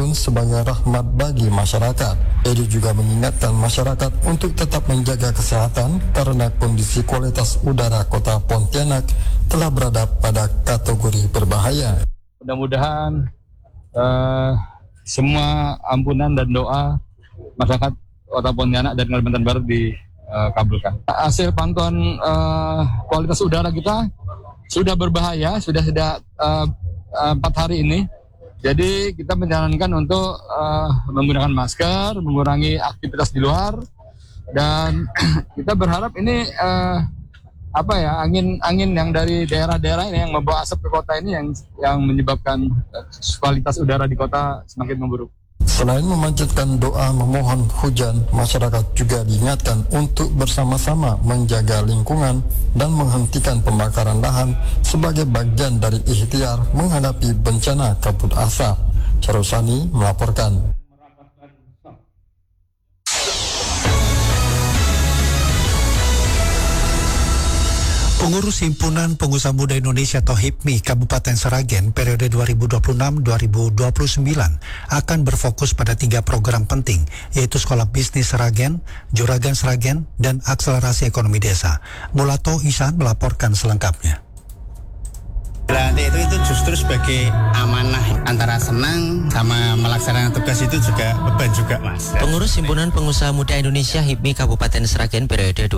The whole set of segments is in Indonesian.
turun sebagai rahmat bagi masyarakat. Edi juga mengingatkan masyarakat untuk tetap menjaga kesehatan karena kondisi kualitas udara kota Pontianak telah berada pada kategori berbahaya. Mudah-mudahan semua ampunan dan doa masyarakat Kota Pontianak dan Kalimantan Barat dikabulkan. Hasil pantauan kualitas udara kita sudah berbahaya, sudah 4 hari ini. Jadi kita menyarankan untuk menggunakan masker, mengurangi aktivitas di luar, dan kita berharap ini angin yang dari daerah-daerah ini yang membawa asap ke kota ini yang menyebabkan kualitas udara di kota semakin memburuk. Selain memanjatkan doa memohon hujan, masyarakat juga diingatkan untuk bersama-sama menjaga lingkungan dan menghentikan pembakaran lahan sebagai bagian dari ikhtiar menghadapi bencana kabut asap. Charusani melaporkan. Pengurus Himpunan Pengusaha Muda Indonesia atau HIPMI Kabupaten Sragen periode 2026-2029 akan berfokus pada 3 program penting, yaitu Sekolah Bisnis Sragen, Juragan Sragen, dan Akselerasi Ekonomi Desa. Mulato Ihsan melaporkan selengkapnya. Lantai itu justru sebagai amanah antara senang sama melaksanakan tugas itu juga beban juga, Mas. Pengurus Himpunan Pengusaha Muda Indonesia HIPMI Kabupaten Sragen periode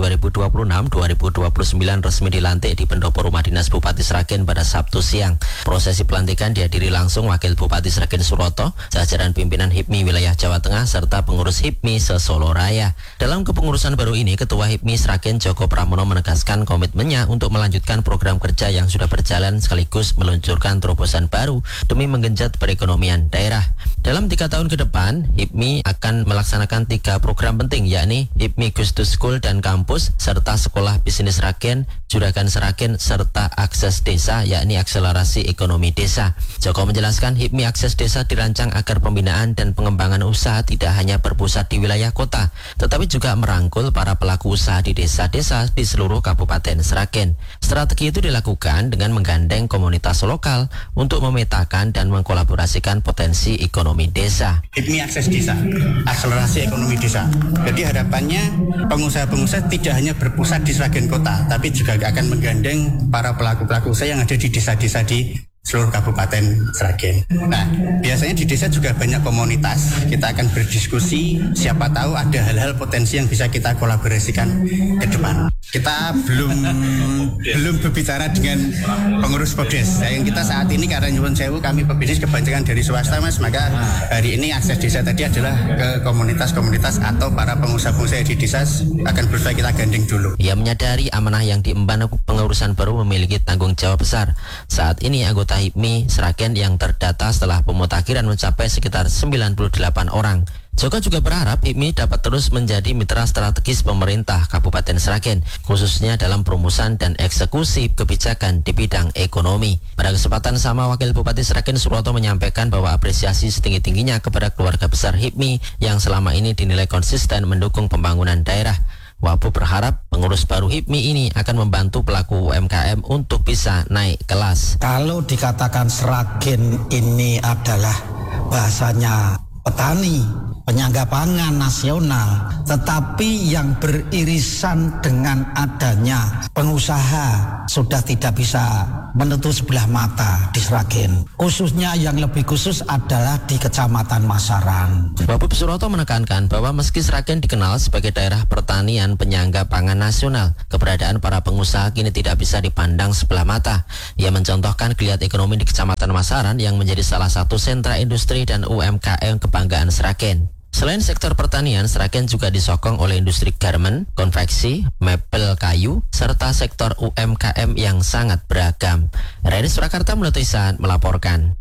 2026-2029 resmi dilantik di pendopo Rumah Dinas Bupati Sragen pada Sabtu siang. Prosesi pelantikan dihadiri langsung Wakil Bupati Sragen Suroto, jajaran pimpinan HIPMI wilayah Jawa Tengah serta pengurus HIPMI se-Solo Raya. Dalam kepengurusan baru ini, Ketua HIPMI Sragen Joko Pramono menegaskan komitmennya untuk melanjutkan program kerja yang sudah berjalan sekaligus meluncurkan terobosan baru demi menggenjot perekonomian daerah. Dalam 3 tahun ke depan, HIPMI akan melaksanakan 3 program penting, yakni HIPMI Goes to School dan Kampus, serta Sekolah Bisnis Sragen, Juragan Sragen, serta Akses Desa, yakni Akselerasi Ekonomi Desa. Joko menjelaskan HIPMI Akses Desa dirancang agar pembinaan dan pengembangan usaha tidak hanya berpusat di wilayah kota, tetapi juga merangkul para pelaku usaha di desa-desa di seluruh Kabupaten Sragen. Strategi itu dilakukan dengan menggandeng komunitas lokal untuk memetakan dan mengkolaborasikan potensi ekonomi desa. HIPMI Akses Desa, Akselerasi Ekonomi Desa. Jadi harapannya pengusaha-pengusaha tidak hanya berpusat di Sragen Kota, tapi juga akan menggandeng para pelaku-pelaku usaha yang ada di desa-desa di seluruh Kabupaten Sragen. Nah, biasanya di desa juga banyak komunitas. Kita akan berdiskusi, siapa tahu ada hal-hal potensi yang bisa kita kolaborasikan ke depan. Kita belum berbicara dengan pengurus Pobdes. Yang kita saat ini karena nyuwun sewu kami pebisnis kebanyakan dari swasta, Mas, maka hari ini Akses Desa tadi adalah ke komunitas-komunitas atau para pengusaha-pengusaha di desa akan berusaha kita gandeng dulu. Ia menyadari amanah yang diemban pengurusan baru memiliki tanggung jawab besar. Saat ini anggota HIPMI Sragen yang terdata setelah pemutakhiran mencapai sekitar 98 orang. Joko juga berharap HIPMI dapat terus menjadi mitra strategis pemerintah Kabupaten Sragen, khususnya dalam perumusan dan eksekusi kebijakan di bidang ekonomi. Pada kesempatan sama, Wakil Bupati Sragen Suroto menyampaikan bahwa apresiasi setinggi-tingginya kepada keluarga besar HIPMI yang selama ini dinilai konsisten mendukung pembangunan daerah. Wapu berharap pengurus baru HIPMI ini akan membantu pelaku UMKM untuk bisa naik kelas. Kalau dikatakan Sragen ini adalah bahasanya petani, penyangga pangan nasional, tetapi yang beririsan dengan adanya pengusaha sudah tidak bisa menutup sebelah mata di Sragen. Khususnya yang lebih khusus adalah di Kecamatan Masaran. Wabub Suroto menekankan bahwa meski Sragen dikenal sebagai daerah pertanian penyangga pangan nasional, keberadaan para pengusaha kini tidak bisa dipandang sebelah mata. Ia mencontohkan geliat ekonomi di Kecamatan Masaran yang menjadi salah satu sentra industri dan UMKM kebanggaan Sragen. Selain sektor pertanian, Sragen juga disokong oleh industri garmen, konveksi, mebel kayu, serta sektor UMKM yang sangat beragam. Reni Surakarta Melutisan melaporkan.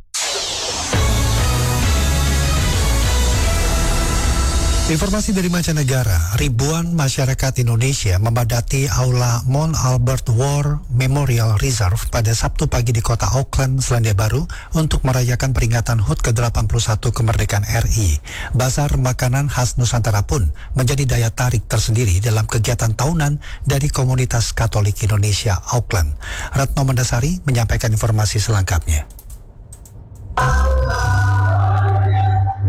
Informasi dari mancanegara, ribuan masyarakat Indonesia memadati Aula Mount Albert War Memorial Reserve pada Sabtu pagi di kota Auckland, Selandia Baru untuk merayakan peringatan HUT ke-81 kemerdekaan RI. Bazar makanan khas Nusantara pun menjadi daya tarik tersendiri dalam kegiatan tahunan dari komunitas Katolik Indonesia Auckland. Retno Mendasari menyampaikan informasi selengkapnya.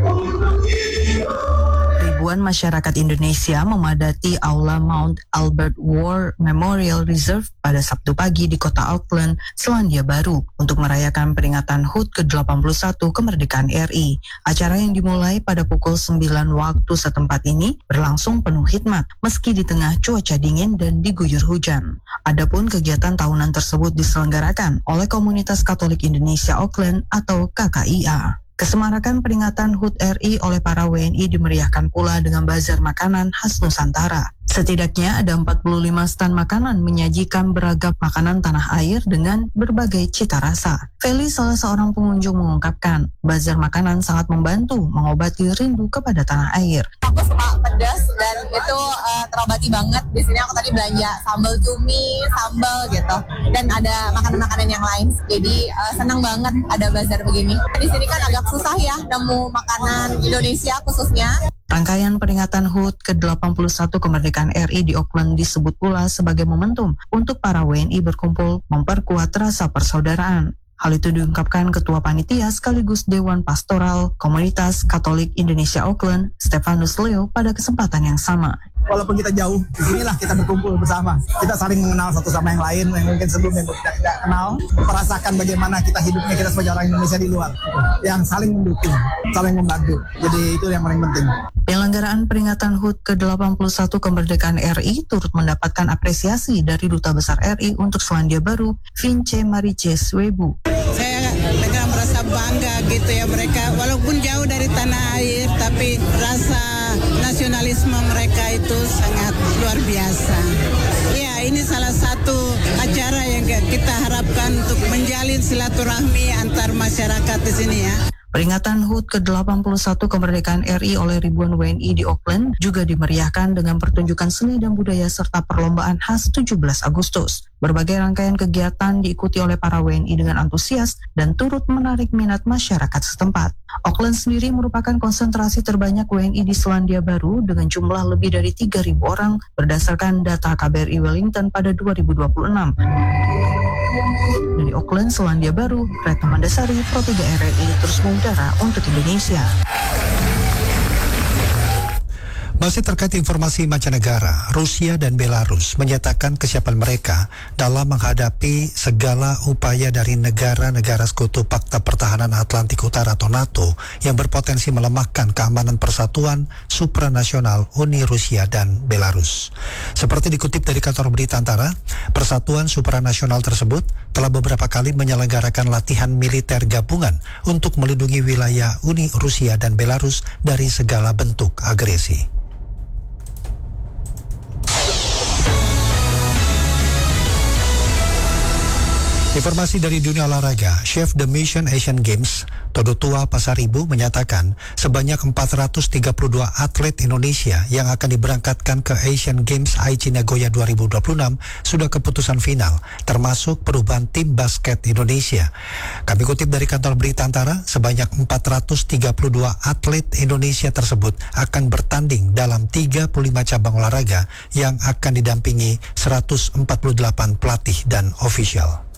Ribuan masyarakat Indonesia memadati Aula Mount Albert War Memorial Reserve pada Sabtu pagi di kota Auckland, Selandia Baru untuk merayakan peringatan HUT ke-81 kemerdekaan RI. Acara yang dimulai pada pukul 9 waktu setempat ini berlangsung penuh hikmat meski di tengah cuaca dingin dan diguyur hujan. Adapun kegiatan tahunan tersebut diselenggarakan oleh Komunitas Katolik Indonesia Auckland atau KKIA. Kesemarakan peringatan HUT RI oleh para WNI dimeriahkan pula dengan bazar makanan khas Nusantara. Setidaknya ada 45 stan makanan menyajikan beragam makanan tanah air dengan berbagai cita rasa. Feli, salah seorang pengunjung, mengungkapkan, bazar makanan sangat membantu mengobati rindu kepada tanah air. Aku suka pedas dan itu terobati banget. Di sini aku tadi belanja sambal cumi, sambal gitu, dan ada makanan-makanan yang lain. Jadi senang banget ada bazar begini. Di sini kan agak susah ya nemu makanan Indonesia khususnya. Rangkaian peringatan HUT ke-81 kemerdekaan RI di Auckland disebut pula sebagai momentum untuk para WNI berkumpul memperkuat rasa persaudaraan. Hal itu diungkapkan Ketua Panitia sekaligus Dewan Pastoral Komunitas Katolik Indonesia Auckland, Stefanus Leo, pada kesempatan yang sama. Walaupun kita jauh, di sinilah kita berkumpul bersama. Kita saling mengenal satu sama yang lain, yang mungkin sebelumnya kita tidak kenal. Merasakan bagaimana kita hidupnya, kita sebagai orang Indonesia di luar. Yang saling mendukung, saling membantu. Jadi itu yang paling penting. Penyelenggaraan peringatan HUT ke-81 kemerdekaan RI turut mendapatkan apresiasi dari Duta Besar RI untuk Selandia Baru, Vince Marices Webu. Saya merasa bangga gitu ya, mereka walaupun jauh dari tanah air, tapi rasa nasionalisme mereka itu sangat luar biasa. Ya, ini salah satu acara yang kita harapkan untuk menjalin silaturahmi antar masyarakat di sini ya. Peringatan HUT ke-81 kemerdekaan RI oleh ribuan WNI di Auckland juga dimeriahkan dengan pertunjukan seni dan budaya serta perlombaan khas 17 Agustus. Berbagai rangkaian kegiatan diikuti oleh para WNI dengan antusias dan turut menarik minat masyarakat setempat. Auckland sendiri merupakan konsentrasi terbanyak WNI di Selandia Baru dengan jumlah lebih dari 3.000 orang berdasarkan data KBRI Wellington pada 2026. Dari Auckland, Selandia Baru, Retno Mandasari, Pro 3 RRI terus mengudara untuk Indonesia. Masih terkait informasi mancanegara, Rusia dan Belarus menyatakan kesiapan mereka dalam menghadapi segala upaya dari negara-negara sekutu Pakta Pertahanan Atlantik Utara atau NATO yang berpotensi melemahkan keamanan persatuan supranasional Uni Rusia dan Belarus. Seperti dikutip dari kantor berita Antara, persatuan supranasional tersebut telah beberapa kali menyelenggarakan latihan militer gabungan untuk melindungi wilayah Uni Rusia dan Belarus dari segala bentuk agresi. Informasi dari dunia olahraga, Chef The Mission Asian Games, Todo Tua Pasaribu menyatakan sebanyak 432 atlet Indonesia yang akan diberangkatkan ke Asian Games Aichi Nagoya 2026 sudah keputusan final, termasuk perubahan tim basket Indonesia. Kami kutip dari kantor berita Antara, sebanyak 432 atlet Indonesia tersebut akan bertanding dalam 35 cabang olahraga yang akan didampingi 148 pelatih dan ofisial.